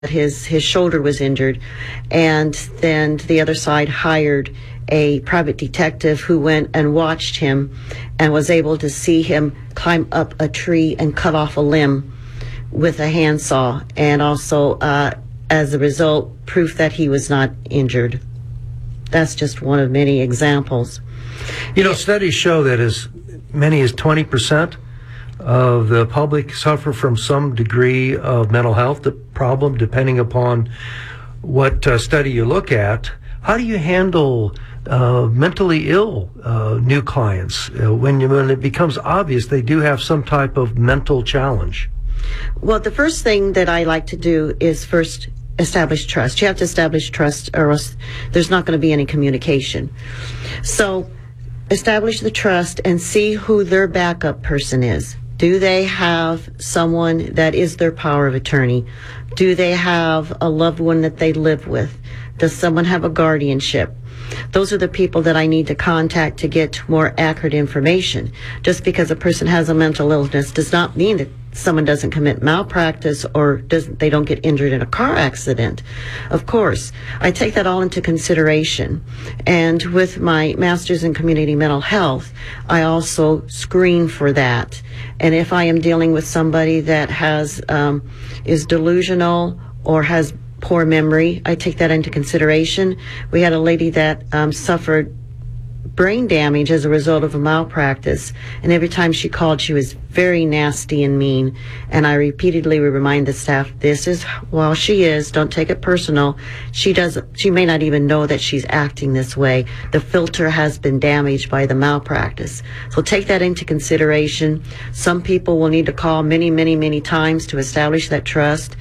his shoulder was injured, and then the other side hired a private detective who went and watched him and was able to see him climb up a tree and cut off a limb with a handsaw, and also as a result proof that he was not injured. That's just one of many examples. You know, studies show that as many as 20% of the public suffer from some degree of mental health problem, depending upon what study you look at. How do you handle mentally ill new clients when it becomes obvious they do have some type of mental challenge? Well, the first thing that I like to do is first establish trust. You have to establish trust, or else there's not going to be any communication. So establish the trust and see who their backup person is. Do they have someone that is their power of attorney? Do they have a loved one that they live with? Does someone have a guardianship? Those are the people that I need to contact to get more accurate information. Just because a person has a mental illness does not mean that someone doesn't commit malpractice or they don't get injured in a car accident. Of course, I take that all into consideration. And with my master's in community mental health, I also screen for that. And if I am dealing with somebody that has is delusional or has poor memory, I take that into consideration. We had a lady that suffered brain damage as a result of a malpractice, and every time she called, she was very nasty and mean. And I repeatedly would remind the staff, this is while she is, don't take it personal. She may not even know that she's acting this way. The filter has been damaged by the malpractice. So take that into consideration. Some people will need to call many, many, many times to establish that trust.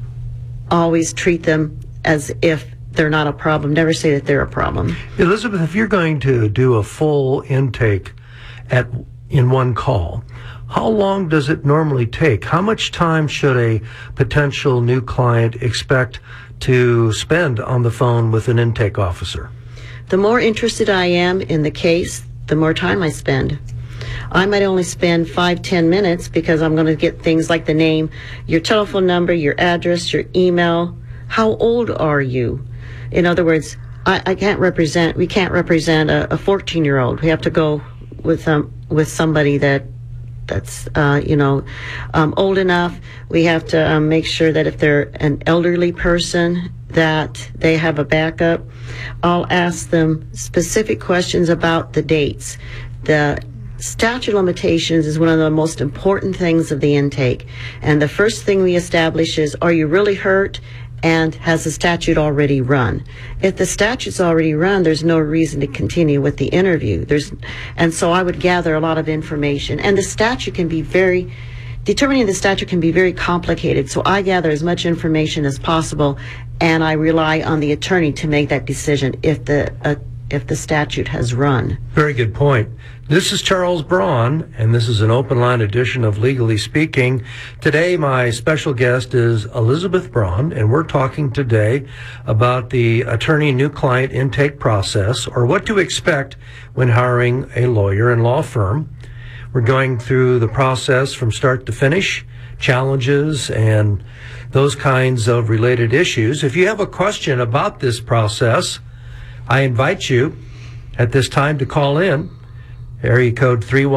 Always treat them as if they're not a problem. Never say that they're a problem. Elizabeth, if you're going to do a full intake in one call, how long does it normally take? How much time should a potential new client expect to spend on the phone with an intake officer? The more interested I am in the case, the more time I spend. I might only spend 5-10 minutes because I'm going to get things like the name, your telephone number, your address, your email. How old are you? In other words, we can't represent a 14-year-old. We have to go with somebody that's old enough. We have to make sure that if they're an elderly person, that they have a backup. I'll ask them specific questions about the dates. The statute of limitations is one of the most important things of the intake. And the first thing we establish is, are you really hurt? And has the statute already run? If the statute's already run, there's no reason to continue with the interview. And so I would gather a lot of information. And the statute can be determining the statute can be very complicated. So I gather as much information as possible, and I rely on the attorney to make that decision if the statute has run. Very good point. This is Charles Braun, and this is an open line edition of Legally Speaking. Today, my special guest is Elizabeth Braun, and we're talking today about the attorney new client intake process, or what to expect when hiring a lawyer and law firm. We're going through the process from start to finish, challenges, and those kinds of related issues. If you have a question about this process, I invite you at this time to call in. Area code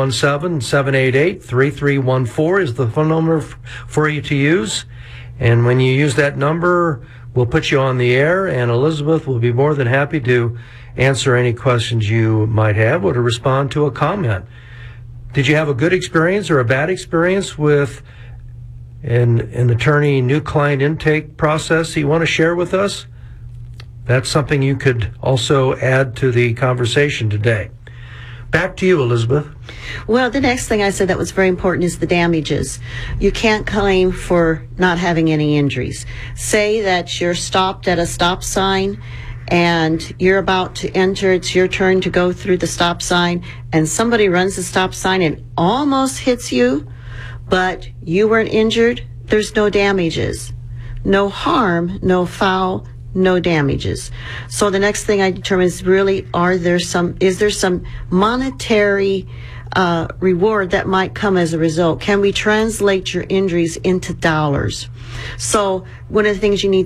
317-788-3314 is the phone number for you to use. And when you use that number, we'll put you on the air, and Elizabeth will be more than happy to answer any questions you might have or to respond to a comment. Did you have a good experience or a bad experience with an attorney new client intake process that you want to share with us? That's something you could also add to the conversation today. Back to you, Elizabeth. Well, the next thing I said that was very important is the damages. You can't claim for not having any injuries. Say that you're stopped at a stop sign and you're about to enter, it's your turn to go through the stop sign, and somebody runs the stop sign and almost hits you, but you weren't injured. There's no damages. No harm, no foul, no damages. So the next thing I determine is really, is there some monetary reward that might come as a result? Can we translate your injuries into dollars? So one of the things you need